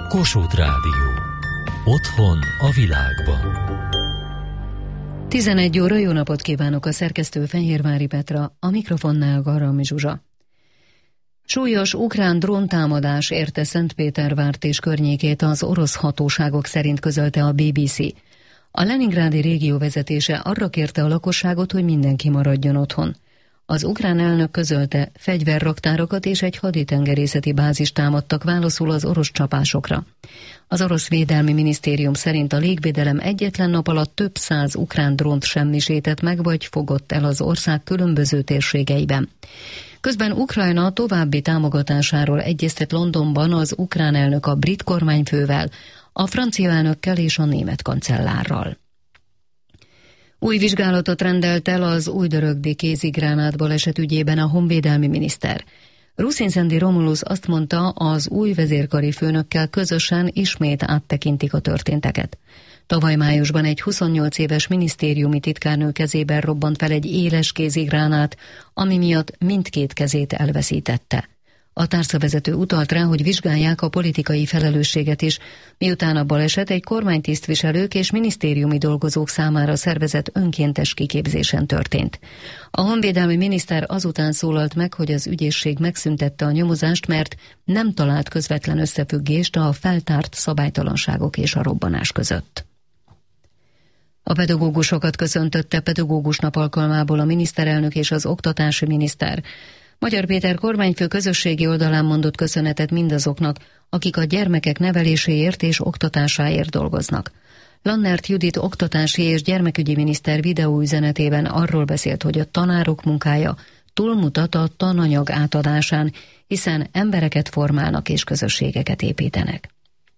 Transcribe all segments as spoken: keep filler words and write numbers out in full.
Kossuth Rádió. Otthon a világban. tizenegy óra, jó napot kívánok, a szerkesztő Fehérvári Petra, a mikrofonnál Garami Zsuzsa. Súlyos ukrán dróntámadás érte Szentpétervárt és környékét, az orosz hatóságok szerint közölte a bé bé cé. A leningrádi régió vezetése arra kérte a lakosságot, hogy mindenki maradjon otthon. Az ukrán elnök közölte, fegyverraktárokat és egy haditengerészeti bázist támadtak válaszul az orosz csapásokra. Az orosz védelmi minisztérium szerint a légvédelem egyetlen nap alatt több száz ukrán drónt semmisített meg vagy fogott el az ország különböző térségeiben. Közben Ukrajna további támogatásáról egyeztet Londonban az ukrán elnök a brit kormányfővel, a francia elnökkel és a német kancellárral. Új vizsgálatot rendelt el az újdörögdi kézigránát baleset ügyében a honvédelmi miniszter. Ruszinszendi Romulus azt mondta, az új vezérkari főnökkel közösen ismét áttekintik a történteket. Tavaly májusban egy huszonnyolc éves minisztériumi titkárnő kezében robbant fel egy éles kézigránát, ami miatt mindkét kezét elveszítette. A tárcavezető utalt rá, hogy vizsgálják a politikai felelősséget is, miután a baleset egy kormánytisztviselők és minisztériumi dolgozók számára szervezett önkéntes kiképzésen történt. A honvédelmi miniszter azután szólalt meg, hogy az ügyészség megszüntette a nyomozást, mert nem talált közvetlen összefüggést a feltárt szabálytalanságok és a robbanás között. A pedagógusokat köszöntötte pedagógus nap alkalmából a miniszterelnök és az oktatási miniszter. Magyar Péter kormányfő közösségi oldalán mondott köszönetet mindazoknak, akik a gyermekek neveléséért és oktatásáért dolgoznak. Lannert Judit oktatási és gyermekügyi miniszter videóüzenetében arról beszélt, hogy a tanárok munkája túlmutat a tananyag átadásán, hiszen embereket formálnak és közösségeket építenek.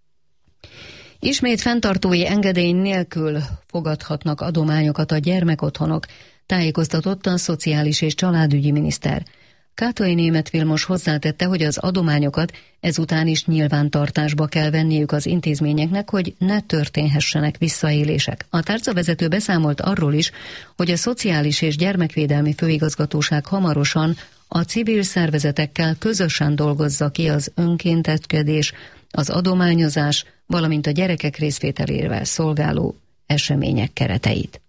Ismét fenntartói engedély nélkül fogadhatnak adományokat a gyermekotthonok, tájékoztatott a szociális és családügyi miniszter. Kátai Németh Vilmos hozzátette, hogy az adományokat ezután is nyilvántartásba kell venniük az intézményeknek, hogy ne történhessenek visszaélések. A tárcavezető beszámolt arról is, hogy a Szociális és Gyermekvédelmi Főigazgatóság hamarosan a civil szervezetekkel közösen dolgozza ki az önkénteskedés, az adományozás, valamint a gyerekek részvételével szolgáló események kereteit.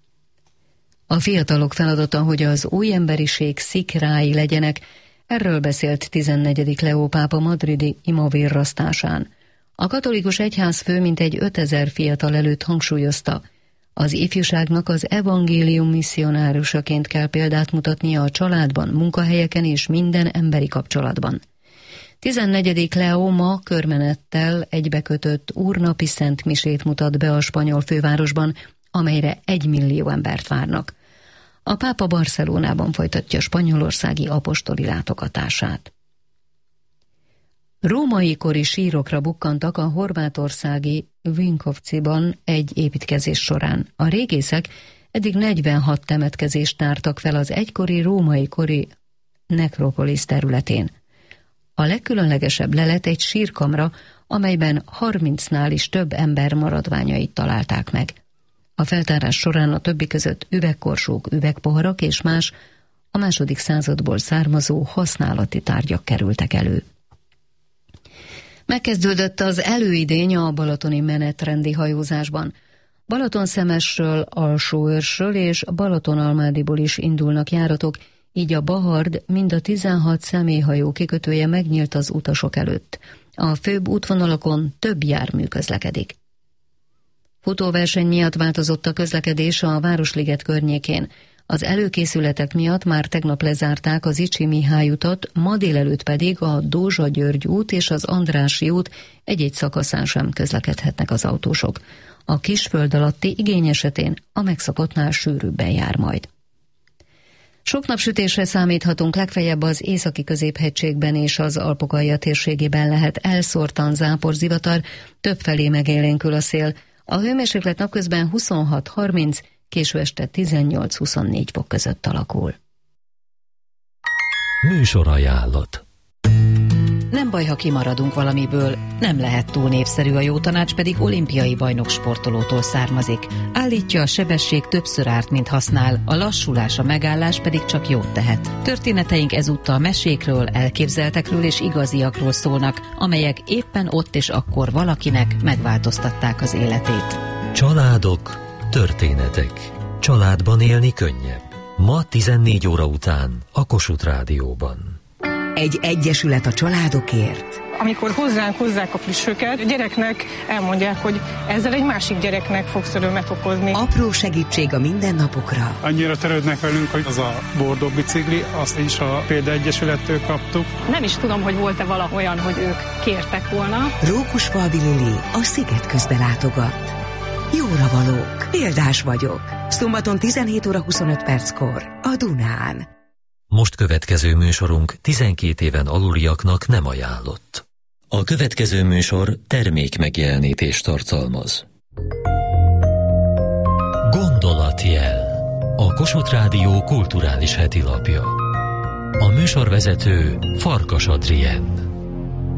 A fiatalok feladata, hogy az új emberiség szikrái legyenek, erről beszélt tizennegyedik Leó pápa madridi imavirrasztásán. A katolikus egyházfő mintegy ötezer fiatal előtt hangsúlyozta, az ifjúságnak az evangélium misszionárusaként kell példát mutatnia a családban, munkahelyeken és minden emberi kapcsolatban. tizennegyedik Leó ma körmenettel egybekötött úrnapi szentmisét mutat be a spanyol fővárosban, amelyre egy millió embert várnak. A pápa Barcelonában folytatja spanyolországi apostoli látogatását. Római kori sírokra bukkantak a horvátországi Vinkovciban egy építkezés során. A régészek eddig negyvenhat temetkezést tártak fel az egykori római kori nekropolis területén. A legkülönlegesebb lelet egy sírkamra, amelyben harmincnál is több ember maradványait találták meg. A feltárás során a többi között üvegkorsók, üvegpoharak és más, a második századból származó használati tárgyak kerültek elő. Megkezdődött az előidény a balatoni menetrendi hajózásban. Balatonszemesről, Alsóőrsről és Balatonalmádiból is indulnak járatok, így a Bahard mind a tizenhat személyhajó kikötője megnyílt az utasok előtt. A főbb útvonalakon több jármű közlekedik. Futóverseny miatt változott a közlekedés a Városliget környékén. Az előkészületek miatt már tegnap lezárták az Icsi Mihály utat, ma délelőtt pedig a Dózsa-György út és az Andrássy út egy-egy szakaszán sem közlekedhetnek az autósok. A Kisföld alatti igény esetén a megszokottnál sűrűbben jár majd. Sok napsütésre számíthatunk, legfeljebb az északi középhegységben és az Alpok-alja térségében lehet elszórtan záporzivatar, többfelé megélénkül a szél. A hőmérséklet napközben huszonhat harminc, késő este tizennyolc-huszonnégy fok között alakul. Műsorajánlat. Nem baj, ha kimaradunk valamiből, nem lehet túl népszerű, a jó tanács pedig olimpiai bajnok sportolótól származik. Állítja, a sebesség többször árt, mint használ, a lassulás, a megállás pedig csak jót tehet. Történeteink ezúttal mesékről, elképzeltekről és igaziakról szólnak, amelyek éppen ott és akkor valakinek megváltoztatták az életét. Családok, történetek. Családban élni könnyebb. Ma tizennégy óra után a Kossuth Rádióban. Egy egyesület a családokért. Amikor hozzánk hozzák a plüssöket, a gyereknek elmondják, hogy ezzel egy másik gyereknek fogsz örömet okozni. Apró segítség a mindennapokra. Annyira törődnek velünk, hogy az a bordó bicikli, azt is a Példaegyesülettől kaptuk. Nem is tudom, hogy volt-e vala olyan, hogy ők kértek volna. Rókusfalvi Lili a Sziget közbe látogat. Jóra valók, példás vagyok. Szombaton tizenhét óra huszonöt perckor a Dunán. Most következő műsorunk tizenkét éven aluliaknak nem ajánlott. A következő műsor termék megjelenítést tartalmaz. Gondolatjel. A Kossuth Rádió kulturális hetilapja. A műsorvezető Farkas Adrien.